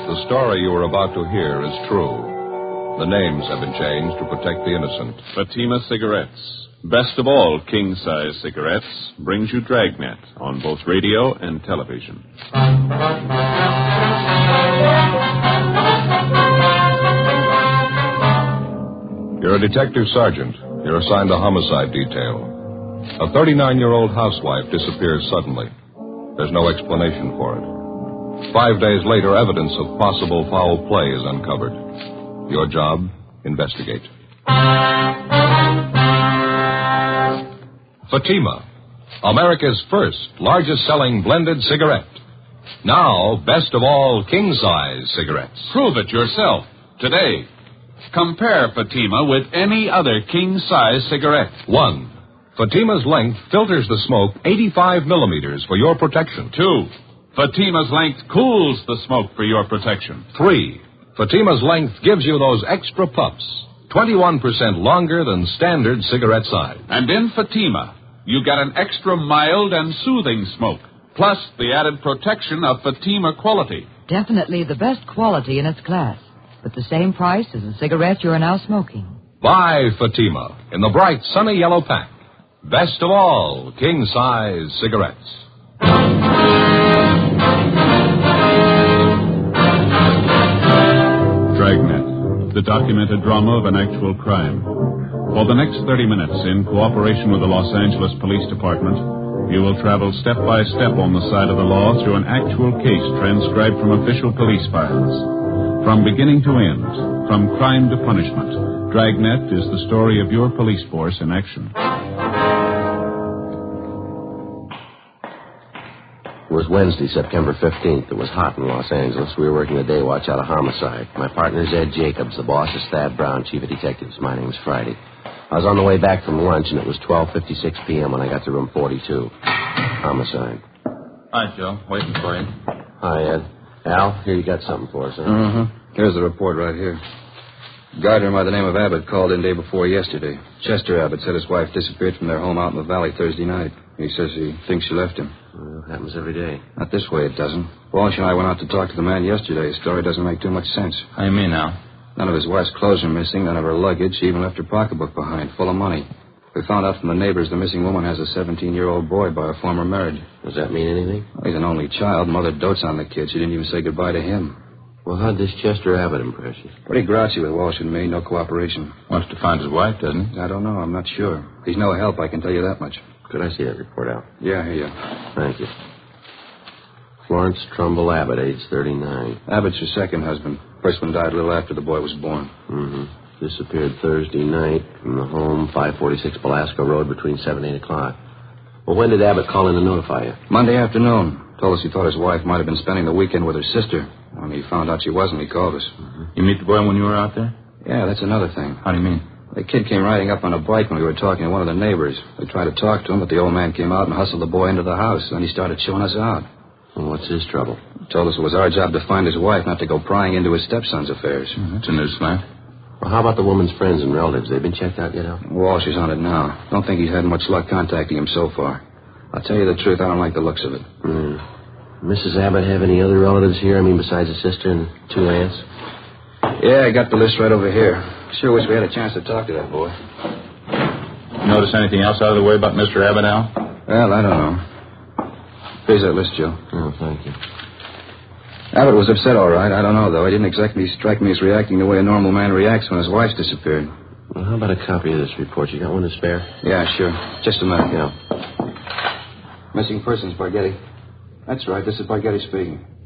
the story you are about to hear is true. The names have been changed to protect the innocent. Fatima Cigarettes, best of all king-size cigarettes, brings you Dragnet on both radio and television. You're a detective sergeant. You're assigned a homicide detail. A 39-year-old housewife disappears suddenly. There's no explanation for it. 5 days later, evidence of possible foul play is uncovered. Your job, investigate. Fatima, America's first largest-selling blended cigarette. Now, best of all king-size cigarettes. Prove it yourself today. Compare Fatima with any other king-size cigarette. 1. Fatima's length filters the smoke 85 millimeters for your protection. 2. Fatima's length cools the smoke for your protection. 3. Fatima's length gives you those extra puffs, 21% longer than standard cigarette size. And in Fatima, you get an extra mild and soothing smoke, plus the added protection of Fatima quality. Definitely the best quality in its class, but the same price as the cigarette you are now smoking. Buy Fatima in the bright, sunny yellow pack. Best of all king-size cigarettes. Dragnet, the documented drama of an actual crime. For the next 30 minutes, in cooperation with the Los Angeles Police Department, you will travel step by step on the side of the law through an actual case transcribed from official police files. From beginning to end, from crime to punishment, Dragnet is the story of your police force in action. It was Wednesday, September 15th. It was hot in Los Angeles. We were working the day watch out of homicide. My partner's Ed Jacobs. The boss is Thad Brown, chief of detectives. My name's Friday. I was on the way back from lunch, and it was 12:56 p.m. when I got to room 42. Homicide. Hi, Joe. Waiting for you. Hi, Ed. Al, here you got something for us, huh? Mm-hmm. Here's the report right here. Gardner by the name of Abbott called in day before yesterday. Chester Abbott said his wife disappeared from their home out in the valley Thursday night. He says he thinks she left him. Well, it happens every day. Not this way, it doesn't. Walsh and I went out to talk to the man yesterday. His story doesn't make too much sense. How you mean now? None of his wife's clothes are missing, none of her luggage. She even left her pocketbook behind, full of money. We found out from the neighbors the missing woman has a 17-year-old boy by her former marriage. Does that mean anything? Well, he's an only child. Mother dotes on the kid. She didn't even say goodbye to him. Well, how'd this Chester Abbott impress you? Pretty grouchy with Walsh and me. No cooperation. Wants to find his wife, doesn't he? I don't know. I'm not sure. He's no help, I can tell you that much. Could I see that report, Al? Yeah, here you. Thank you. Florence Trumbull Abbott, age 39. Abbott's her second husband. First one died a little after the boy was born. Mm-hmm. Disappeared Thursday night from the home, 546 Belasco Road, between 7 and 8 o'clock. Well, when did Abbott call in to notify you? Monday afternoon. Told us he thought his wife might have been spending the weekend with her sister. When he found out she wasn't, he called us. Mm-hmm. You meet the boy when you were out there? Yeah, that's another thing. How do you mean? The kid came riding up on a bike when we were talking to one of the neighbors. We tried to talk to him, but the old man came out and hustled the boy into the house. Then he started showing us out. Well, what's his trouble? Told us it was our job to find his wife, not to go prying into his stepson's affairs. Mm-hmm. That's a new slant. Well, how about the woman's friends and relatives? They've been checked out yet, Al? Walsh is on it now. Don't think he's had much luck contacting him so far. I'll tell you the truth, I don't like the looks of it. Mrs. Abbott have any other relatives here? I mean, besides a sister and 2 aunts? Yeah, I got the list right over here. Sure wish we had a chance to talk to that boy. Notice anything else out of the way about Mr. Abbott, Al? Well, I don't know. Here's that list, Joe. Oh, thank you. Abbott was upset, all right. I don't know, though. He didn't exactly strike me as reacting the way a normal man reacts when his wife's disappeared. Well, how about a copy of this report? You got one to spare? Yeah, sure. Just a minute. Yeah. Missing persons, Bargetti. That's right. This is Bargetti speaking.